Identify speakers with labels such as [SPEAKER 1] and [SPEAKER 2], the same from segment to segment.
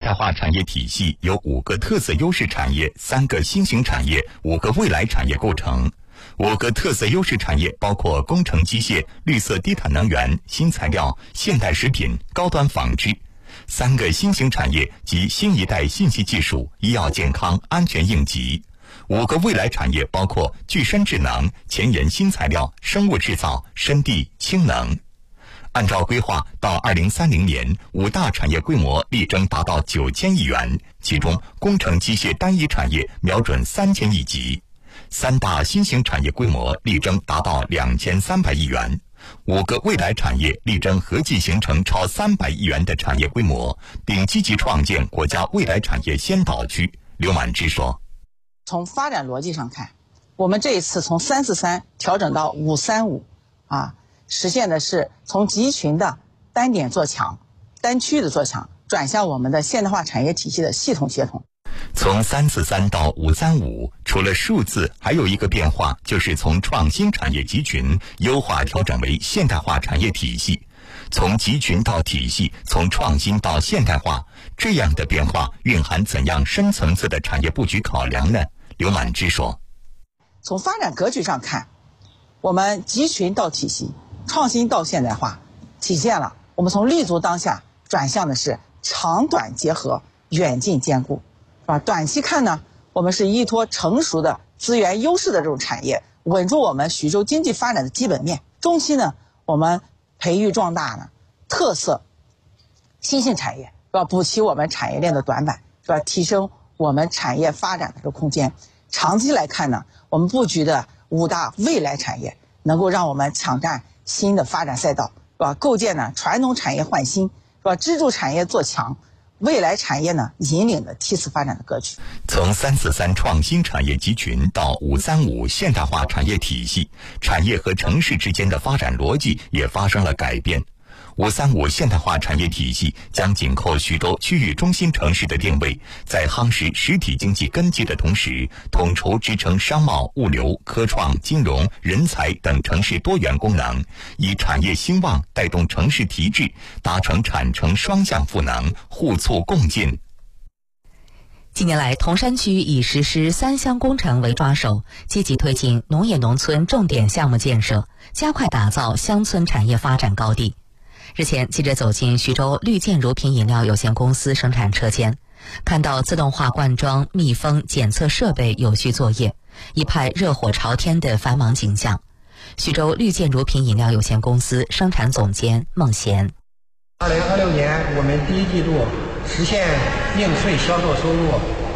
[SPEAKER 1] 代化产业体系由5个特色优势产业、3个新型产业、5个未来产业构成。5个特色优势产业包括工程机械、绿色低碳能源、新材料、现代食品、高端纺织。3个新型产业及新一代信息技术、医药健康、安全应急。5个未来产业包括具身智能、前沿新材料、生物制造、深地、氢能。按照规划，到2030年，5大产业规模力争达到9000亿元，其中工程机械单一产业瞄准3000亿级，3大新型产业规模力争达到2300亿元，5个未来产业力争合计形成超300亿元的产业规模，并积极创建国家未来产业先导区。刘满之说，
[SPEAKER 2] 从发展逻辑上看，我们这一次从343调整到535实现的是从集群的单点做强、单区的做强，转向我们的现代化产业体系的系统协同。
[SPEAKER 1] 从343到535，除了数字，还有一个变化，就是从创新产业集群优化调整为现代化产业体系。从集群到体系，从创新到现代化，这样的变化蕴含怎样深层次的产业布局考量呢？刘满之说，
[SPEAKER 2] 从发展格局上看，我们集群到体系，创新到现代化，体现了我们从立足当下转向的是长短结合、远近兼顾，是吧？短期看呢，我们是依托成熟的资源优势的这种产业，稳住我们徐州经济发展的基本面；中期呢，我们培育壮大呢特色新兴产业，是吧？补齐我们产业链的短板，是吧？提升我们产业发展的这个空间。长期来看呢，我们布局的5大未来产业，能够让我们抢占新的发展赛道，是吧？构建呢传统产业换新，是吧？支柱产业做强，未来产业呢引领的梯次发展的格局。
[SPEAKER 1] 从343创新产业集群到535现代化产业体系，产业和城市之间的发展逻辑也发生了改变。535现代化产业体系将紧扣徐州区域中心城市的定位，在夯实实体经济根基的同时，统筹支撑商贸、物流、科创、金融、人才等城市多元功能，以产业兴旺带动城市提质，达成产城双向赋能，互促共进。
[SPEAKER 3] 近年来，铜山区以实施3乡工程为抓手，积极推进农业农村重点项目建设，加快打造乡村产业发展高地。日前，记者走进徐州绿箭乳品饮料有限公司生产车间，看到自动化灌装、密封、检测设备有序作业，一派热火朝天的繁忙景象。徐州绿箭乳品饮料有限公司生产总监孟贤
[SPEAKER 4] ：2026年我们第一季度实现应税销售收入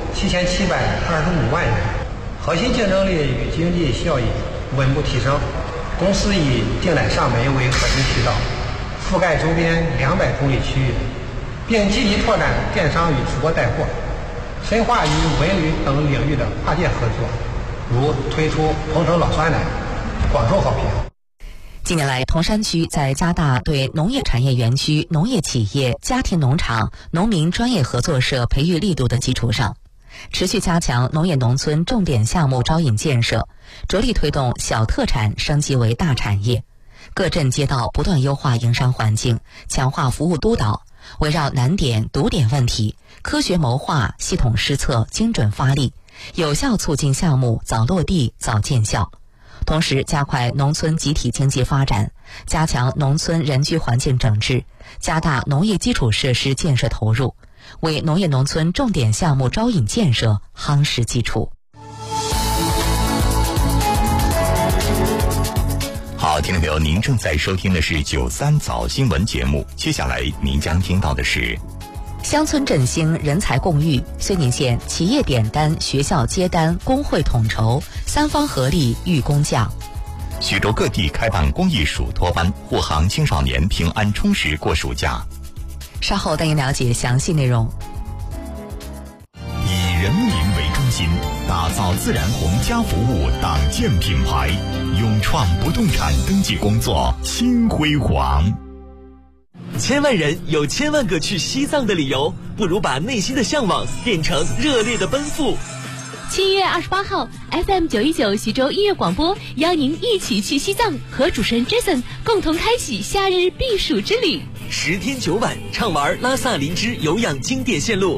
[SPEAKER 4] 7725万元，核心竞争力与经济效益稳步提升。公司以订单上门为核心渠道，覆盖周边200公里区域，并积极拓展电商与直播带货，深化与文旅等领域的跨界合作，如推出鹏程老酸奶，广受好评。
[SPEAKER 3] 近年来，铜山区在加大对农业产业园区、农业企业、家庭农场、农民专业合作社培育力度的基础上，持续加强农业农村重点项目招引建设，着力推动小特产升级为大产业。各镇街道不断优化营商环境，强化服务督导，围绕难点、堵点问题，科学谋划、系统施策、精准发力，有效促进项目早落地、早见效。同时，加快农村集体经济发展，加强农村人居环境整治，加大农业基础设施建设投入，为农业农村重点项目招引建设夯实基础。
[SPEAKER 1] 好，听众朋友，您正在收听的是93早新闻节目，接下来您将听到的是
[SPEAKER 3] 乡村振兴，人才共育。睢宁县企业点单、学校接单、工会统筹，3方合力育工匠。
[SPEAKER 1] 徐州各地开办公益暑托班，护航青少年平安充实过暑假。
[SPEAKER 3] 稍后带您了解详细内容。
[SPEAKER 1] 以人民为中心，打造自然红家服务党建品牌，勇创不动产登记工作新辉煌。
[SPEAKER 5] 千万人有千万个去西藏的理由，不如把内心的向往变成热烈的奔赴。
[SPEAKER 6] 7月28号 FM919 徐州音乐广播邀您一起去西藏，和主持人 Jason 共同开启夏日避暑之旅。
[SPEAKER 5] 10天9晚，畅玩拉萨林芝有氧经典线路，